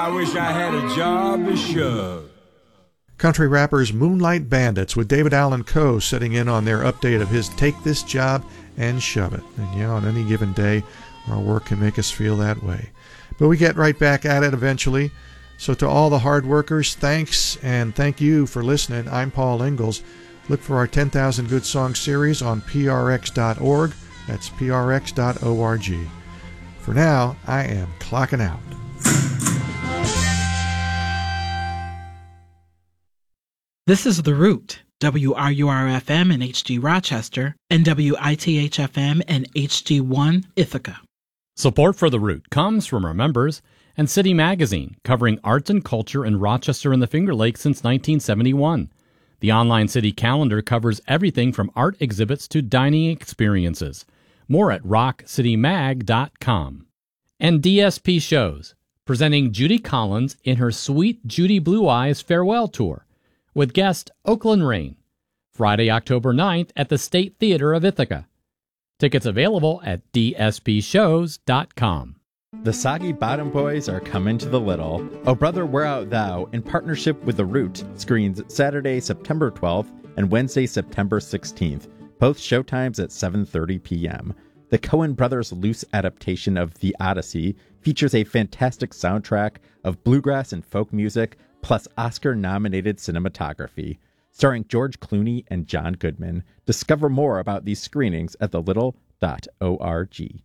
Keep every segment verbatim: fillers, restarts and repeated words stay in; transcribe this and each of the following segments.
I wish I had a job to shove. Country rappers Moonlight Bandits with David Allan Coe sitting in on their update of his Take This Job and Shove It. And yeah, on any given day, our work can make us feel that way. But we get right back at it eventually. So to all the hard workers, thanks, and thank you for listening. I'm Paul Ingalls. Look for our ten thousand Good Songs series on P R X dot org. That's P R X dot org. For now, I am clocking out. This is The Root, W R U R F M in H D Rochester, and W I T H F M and H D one Ithaca. Support for The Root comes from our members and City Magazine, covering arts and culture in Rochester and the Finger Lakes since nineteen seventy-one. The online city calendar covers everything from art exhibits to dining experiences. More at rock city mag dot com. And D S P Shows, presenting Judy Collins in her Sweet Judy Blue Eyes farewell tour, with guest Oakland Rain, Friday, October ninth at the State Theater of Ithaca. Tickets available at D S P shows dot com. The Soggy Bottom Boys are coming to the Little. Oh Brother, Where Art Thou, in partnership with The Root, screens Saturday, September twelfth and Wednesday, September sixteenth. Both showtimes at seven thirty p.m. The Coen brothers' loose adaptation of The Odyssey features a fantastic soundtrack of bluegrass and folk music, plus Oscar-nominated cinematography. Starring George Clooney and John Goodman. Discover more about these screenings at the little dot org.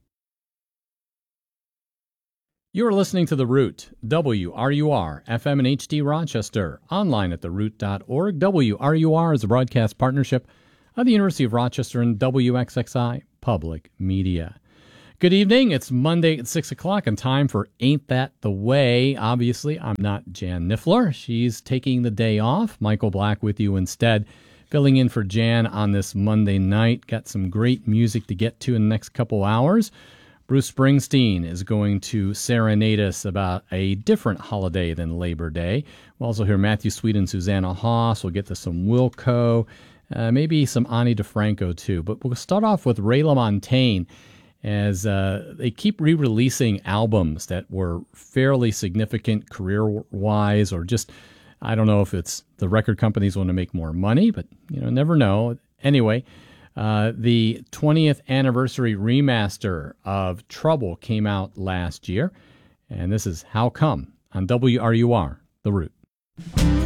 You are listening to The Root, W R U R, F M and H D Rochester, online at the root dot org. W R U R is a broadcast partnership of the University of Rochester and W X X I Public Media. Good evening. It's Monday at six o'clock and time for Ain't That the Way. Obviously, I'm not Jan Niffler. She's taking the day off. Michael Black with you instead, filling in for Jan on this Monday night. Got some great music to get to in the next couple hours. Bruce Springsteen is going to serenade us about a different holiday than Labor Day. We'll also hear Matthew Sweet and Susanna Haas. We'll get to some Wilco, uh, maybe some Ani DeFranco too. But we'll start off with Ray LaMontagne, as uh, they keep re-releasing albums that were fairly significant career-wise, or just, I don't know if it's the record companies want to make more money, but you know, never know. Anyway, uh, the twentieth anniversary remaster of Trouble came out last year, and this is How Come on W R U R, The Root.